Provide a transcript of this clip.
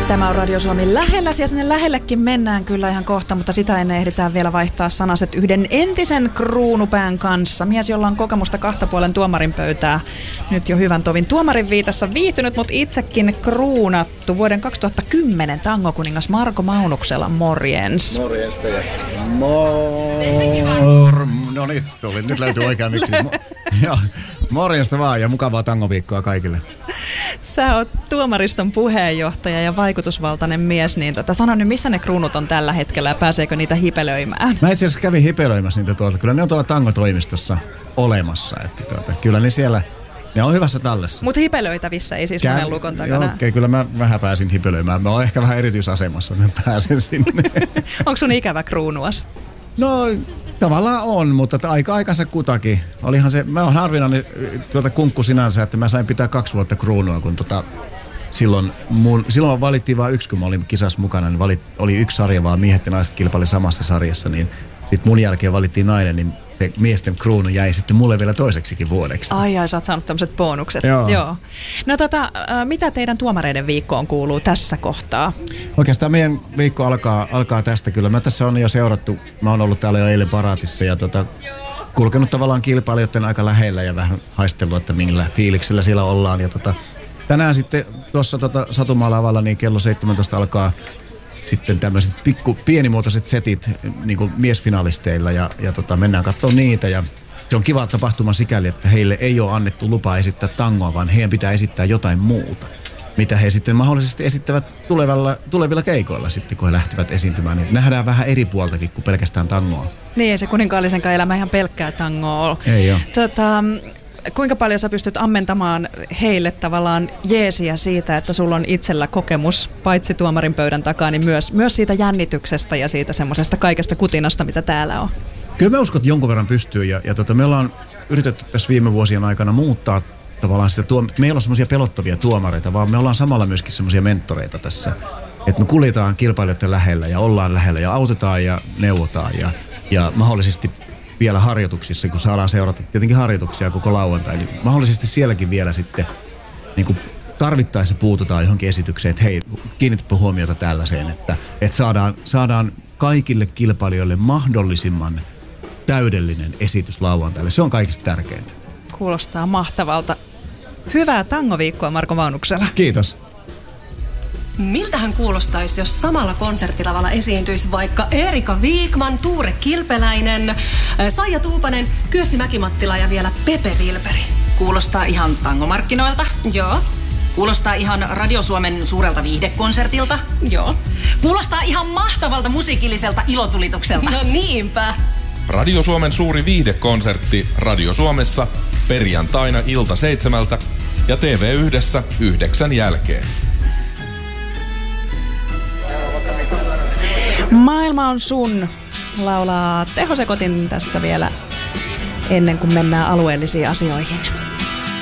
Tämä on Radio Suomi lähellä ja sinne lähellekin mennään kyllä ihan kohta, mutta sitä ennen ehditään vielä vaihtaa sanaset yhden entisen kruunupään kanssa. Mies, jolla on kokemusta 2 puolen tuomarin pöytää. Nyt jo hyvän tovin tuomarin viitassa viihtynyt, mutta itsekin kruunattu. Vuoden 2010 tangokuningas Marko Maunuksella, morjens. Morjesta ja no niin, tuli. Nyt löytyy oikea mikri. Morjesta vaan ja mukavaa tangoviikkoa kaikille. Sä oot tuomariston puheenjohtaja ja vaikutusvaltainen mies, niin sano nyt, missä ne kruunut on tällä hetkellä ja pääseekö niitä hipelöimään? Mä itse asiassa kävin hipelöimässä niitä tuolla. Kyllä ne on tuolla tangotoimistossa olemassa. Että kyllä ne siellä, ne on hyvässä tallessa. Mutta hipelöitävissä ei siis monen lukon takana. Okei, kyllä mä vähän pääsin hipelöimään. Mä oon ehkä vähän erityisasemassa, että mä pääsen sinne. Onko sun ikävä kruunuas? No tavallaan on, mutta aikansa kutakin. Olihan se, mä oon harvinainen kunkku sinänsä, että mä sain pitää 2 vuotta kruunua, kun silloin valittiin vain 1, kun mä olin kisassa mukana, niin oli 1 sarja vaan, miehet ja naiset kilpaili samassa sarjassa, niin sit mun jälkeen valittiin nainen, niin se miesten kruunu jäi sitten mulle vielä toiseksikin vuodeksi. Ai, sä oot saanut tämmöiset bonukset. Joo. No mitä teidän tuomareiden viikkoon kuuluu tässä kohtaa? Oikeastaan meidän viikko alkaa tästä kyllä. Mä tässä on jo seurattu, mä oon ollut täällä jo eilen paraatissa ja kulkenut tavallaan kilpailijoiden aika lähellä ja vähän haistellut, että millä fiiliksellä siellä ollaan. Ja tänään sitten tuossa Satumaa-lavalla niin kello 17 alkaa sitten tämmöiset pienimuotoiset setit niin kuin miesfinalisteilla ja mennään katsomaan niitä ja se on kiva tapahtuma sikäli, että heille ei ole annettu lupaa esittää tangoa, vaan heidän pitää esittää jotain muuta, mitä he sitten mahdollisesti esittävät tulevilla keikoilla sitten, kun he lähtevät esiintymään. Niin nähdään vähän eri puoltakin kuin pelkästään tangoa. Niin, ei se kuninkaallisenkaan elämä ihan pelkkää tangoa ole. Ei ole. Kuinka paljon sä pystyt ammentamaan heille tavallaan jeesiä siitä, että sulla on itsellä kokemus, paitsi tuomarin pöydän takaa, niin myös siitä jännityksestä ja siitä semmoisesta kaikesta kutinasta, mitä täällä on? Kyllä mä uskon, että jonkun verran pystyy ja me ollaan yritetty tässä viime vuosien aikana muuttaa tavallaan sitä, me ei olla semmoisia pelottavia tuomareita, vaan me ollaan samalla myöskin semmoisia mentoreita tässä. Että me kuljetaan kilpailijoiden lähellä ja ollaan lähellä ja autetaan ja neuvotaan ja mahdollisesti vielä harjoituksissa, kun saadaan seurata tietenkin harjoituksia koko lauantai, niin mahdollisesti sielläkin vielä sitten niin tarvittaessa puututaan johonkin esitykseen, että hei, kiinnitäpä huomiota tällaiseen, että saadaan kaikille kilpailijoille mahdollisimman täydellinen esitys lauantaille. Se on kaikista tärkeintä. Kuulostaa mahtavalta. Hyvää tangoviikkoa Marko Maunuksella. Kiitos. Miltähän kuulostaisi, jos samalla konserttilavalla esiintyisi vaikka Erika Viikman, Tuure Kilpeläinen, Saija Tuupanen, Kyösti Mäkimattila ja vielä Pepe Vilperi? Kuulostaa ihan tangomarkkinoilta. Joo. Kuulostaa ihan Radio Suomen suurelta viihdekonsertilta. Joo. Kuulostaa ihan mahtavalta musiikilliselta ilotulitukselta. No niinpä. Radio Suomen suuri viihdekonsertti Radio Suomessa perjantaina ilta 7 ja TV1 9 jälkeen. Maailma on sun, laulaa Teho Sekotin tässä vielä ennen kuin mennään alueellisiin asioihin.